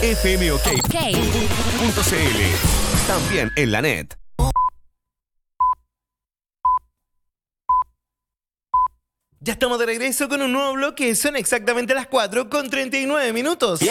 fmok.cl. También en la net. Ya estamos de regreso con un nuevo bloque. Son exactamente las 4:39.